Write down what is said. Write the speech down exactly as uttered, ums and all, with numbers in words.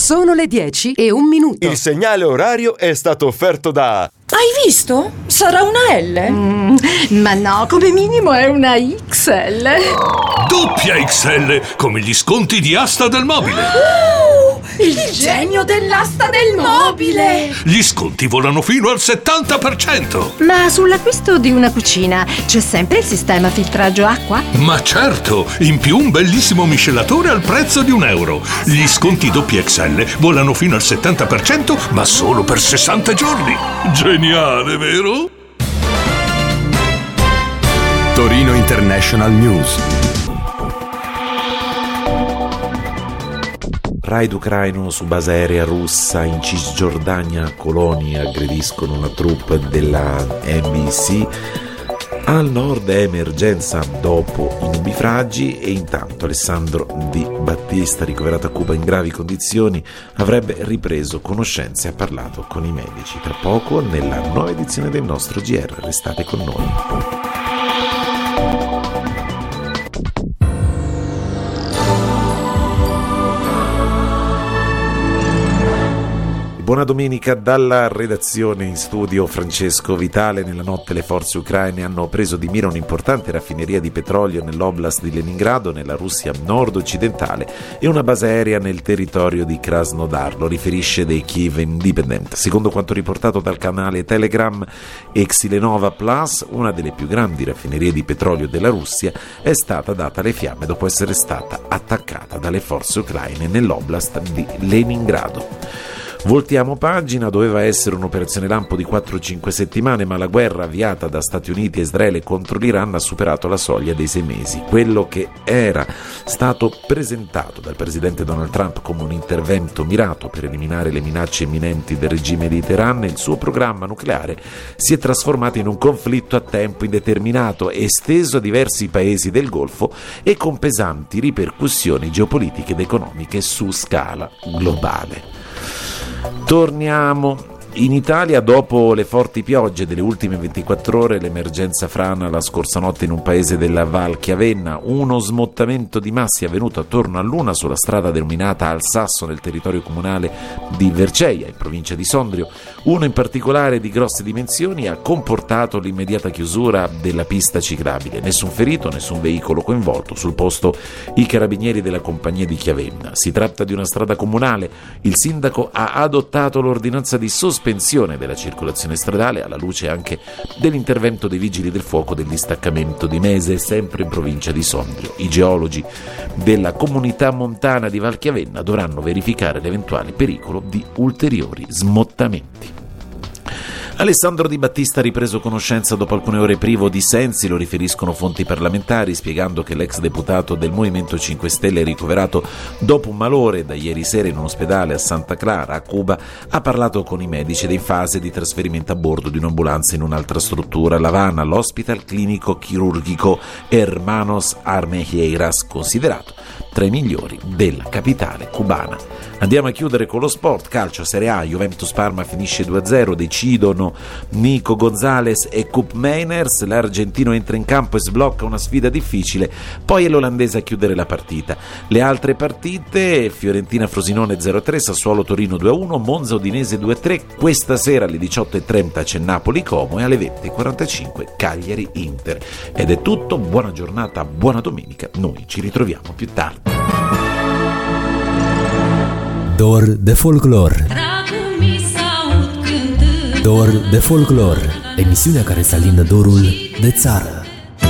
Sono le dieci e un minuto. Il segnale orario è stato offerto da... Hai visto? Sarà una L? Mm, ma no, come minimo è una X L. Doppia X L, come gli sconti di Asta del Mobile. Uh, il genio dell'asta del mobile. Gli sconti volano fino al settanta per cento. Ma sull'acquisto di una cucina c'è sempre il sistema filtraggio acqua? Ma certo, in più un bellissimo miscelatore al prezzo di un euro. Gli sconti doppia X L volano fino al settanta per cento, ma solo per sessanta giorni. Geniale, vero? Torino International News. Raid ucraino su base aerea russa in Cisgiordania, coloni aggrediscono una troupe della N B C. Al nord è emergenza dopo i nubifragi e intanto Alessandro Di Battista, ricoverato a Cuba in gravi condizioni, avrebbe ripreso conoscenze e ha parlato con i medici. Tra poco nella nuova edizione del nostro G R, restate con noi. Buona domenica dalla redazione. In studio Francesco Vitale. Nella notte le forze ucraine hanno preso di mira un'importante raffineria di petrolio nell'oblast di Leningrado, nella Russia nord-occidentale, e una base aerea nel territorio di Krasnodar, lo riferisce The Kyiv Independent. Secondo quanto riportato dal canale Telegram Exilenova Plus, una delle più grandi raffinerie di petrolio della Russia è stata data alle fiamme dopo essere stata attaccata dalle forze ucraine nell'oblast di Leningrado. Voltiamo pagina. Doveva essere un'operazione lampo di quattro cinque settimane, ma la guerra avviata da Stati Uniti e Israele contro l'Iran ha superato la soglia dei sei mesi. Quello che era stato presentato dal presidente Donald Trump come un intervento mirato per eliminare le minacce imminenti del regime di Teheran e il suo programma nucleare si è trasformato in un conflitto a tempo indeterminato, esteso a diversi paesi del Golfo e con pesanti ripercussioni geopolitiche ed economiche su scala globale. Torniamo in Italia. Dopo le forti piogge delle ultime ventiquattro ore, l'emergenza frana la scorsa notte in un paese della Val Chiavenna. Uno smottamento di massi è avvenuto attorno all'una sulla strada denominata Al Sasso nel territorio comunale di Verceia, in provincia di Sondrio. Uno in particolare di grosse dimensioni ha comportato l'immediata chiusura della pista ciclabile. Nessun ferito, nessun veicolo coinvolto. Sul posto i carabinieri della compagnia di Chiavenna. Si tratta di una strada comunale. Il sindaco ha adottato l'ordinanza di sospensione della circolazione stradale alla luce anche dell'intervento dei vigili del fuoco del distaccamento di Mese, sempre in provincia di Sondrio. I geologi della comunità montana di Val Chiavenna dovranno verificare l'eventuale pericolo di ulteriori smottamenti. Alessandro Di Battista ha ripreso conoscenza dopo alcune ore privo di sensi, lo riferiscono fonti parlamentari, spiegando che l'ex deputato del Movimento cinque Stelle, ricoverato dopo un malore da ieri sera in un ospedale a Santa Clara, a Cuba, ha parlato con i medici ed è in fase di trasferimento a bordo di un'ambulanza in un'altra struttura, La Habana, l'Hospital Clínico Quirúrgico Hermanos Armejeiras, considerato tra i migliori della capitale cubana. Andiamo a chiudere con lo sport. Calcio, Serie A, Juventus Parma finisce due a zero, decidono Nico Gonzalez e Koop Meiners, l'argentino entra in campo e sblocca una sfida difficile, poi è l'olandese a chiudere la partita. Le altre partite: Fiorentina Frosinone zero a tre, Sassuolo Torino due a uno, Monza Udinese due a tre, questa sera alle diciotto e trenta c'è Napoli Como e alle venti e quarantacinque Cagliari Inter. Ed è tutto, buona giornata, buona domenica, noi ci ritroviamo più tardi. Dor de folclor. Dor de folclor, emisiunea care se alină dorul de țară.